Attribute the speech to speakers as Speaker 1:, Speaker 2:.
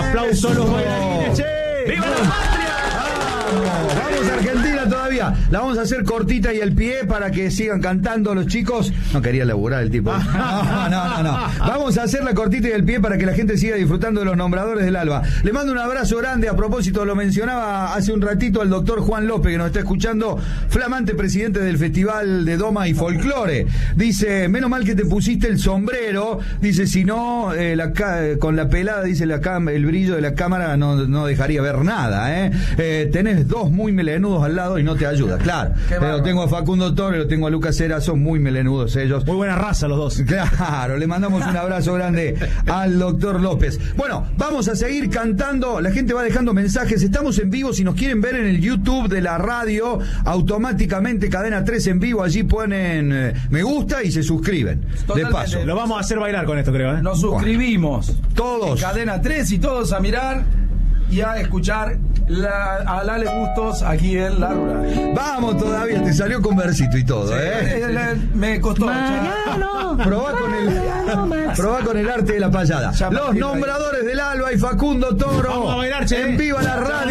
Speaker 1: Aplausos a los bailarines, che. ¡Viva la patria!
Speaker 2: Vamos a Argentina todavía. La vamos a hacer cortita y el pie para que sigan cantando los chicos. No quería laburar el tipo. No. Vamos a hacer la cortita y el pie para que la gente siga disfrutando de los nombradores del Alba. Le mando un abrazo grande. A propósito, lo mencionaba hace un ratito al doctor Juan López, que nos está escuchando, flamante presidente del Festival de Doma y Folclore. Dice, menos mal que te pusiste el sombrero. Dice, si no, con la pelada, dice el brillo de la cámara no dejaría ver nada. Tenés dos muy melenudos al lado y no te ayuda, claro. Pero tengo a Facundo Torres, lo tengo a Lucas Cera, son muy melenudos ellos.
Speaker 1: Muy buena raza los dos.
Speaker 2: Claro, le mandamos un abrazo grande al doctor López. Bueno, vamos a seguir cantando, la gente va dejando mensajes, estamos en vivo, si nos quieren ver en el YouTube de la radio, automáticamente Cadena 3 en vivo, allí ponen me gusta y se suscriben.
Speaker 3: Totalmente.
Speaker 2: De paso.
Speaker 1: Lo vamos a hacer bailar con esto, creo.
Speaker 3: Nos suscribimos.
Speaker 2: Todos.
Speaker 3: Cadena 3 y todos a mirar y a escuchar a Lale Bustos aquí en La Rural.
Speaker 2: Vamos todavía, te salió con versito y todo,
Speaker 3: Me costó.
Speaker 2: Probá con el arte de la payada. Los nombradores del Alba y Facundo Toro.
Speaker 1: Vamos a bailar, che.
Speaker 2: En vivo a la radio.